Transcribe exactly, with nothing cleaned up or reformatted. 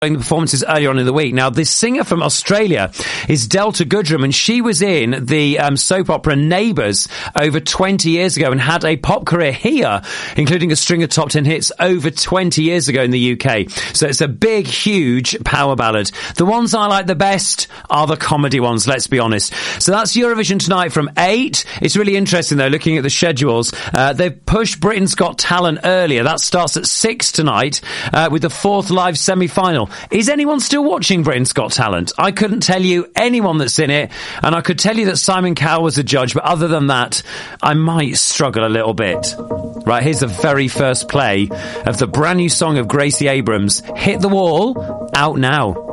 the performances earlier on in the week. Now, this singer from Australia is Delta Goodrem, and she was in the um, soap opera Neighbours over twenty years ago and had a pop career here, including a string of top ten hits over twenty years ago in the U K. So it's a big, huge power ballad. The ones I like the best are the comedy ones, let's be honest. So that's Eurovision tonight from eight. It's really interesting, though, looking at the schedules. Uh, they've pushed Britain's Got Talent earlier. That starts at six tonight uh, with the fourth live semi-final. Is anyone still watching Britain's Got Talent? I couldn't tell you anyone that's in it, and I could tell you that Simon Cowell was a judge, but other than that, I might struggle a little bit. Right, here's the very first play of the brand new song of Gracie Abrams, Hit the Wall, out now.